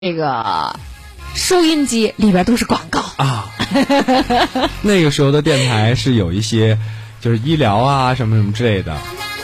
这个收音机里边都是广告啊。那个时候的电台是有一些就是医疗啊什么什么之类的。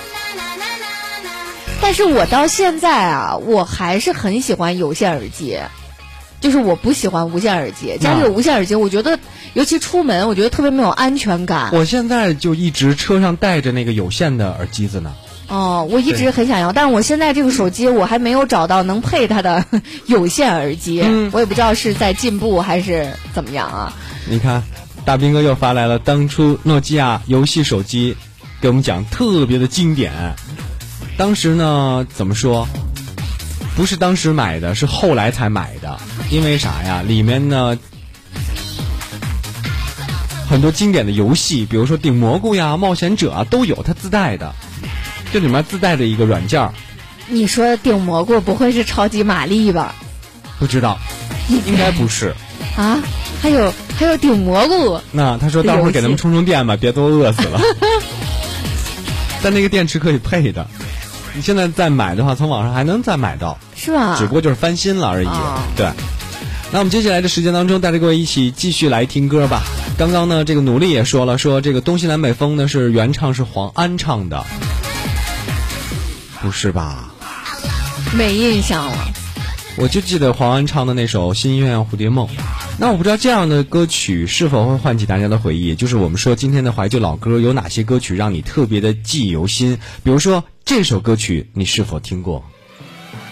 但是我到现在啊，我还是很喜欢有线耳机，就是我不喜欢无线耳机。家里有无线耳机，我觉得尤其出门，我觉得特别没有安全感。 我现在就一直车上带着那个有线的耳机子呢。 哦，我一直很想要，但是我现在这个手机我还没有找到能配它的有线耳机，我也不知道是在进步还是怎么样啊。 你看，大兵哥又发来了当初诺基亚游戏手机，给我们讲特别的经典。当时呢，怎么说？不是当时买的，是后来才买的。因为啥呀？里面呢很多经典的游戏，比如说顶蘑菇呀、冒险者啊，都有它自带的。这里面自带的一个软件。 你说顶蘑菇不会是超级玛丽吧？ 不知道，应该不是啊。还有顶蘑菇。 那他说待会儿给他们充电吧，别都饿死了。但那个电池可以配的，你现在再买的话，从网上还能再买到， 是吧？ 只不过就是翻新了而已。对。那我们接下来的时间当中，带着各位一起继续来听歌吧。刚刚呢，这个努力也说了，说这个东西南北风呢是原唱是黄安唱的。不是吧？ 没印象了。 我就记得黄安唱的那首《新鸳鸯蝴蝶梦》。那我不知道这样的歌曲是否会唤起大家的回忆，就是我们说今天的怀旧老歌有哪些歌曲让你特别的记忆犹新，比如说这首歌曲你是否听过？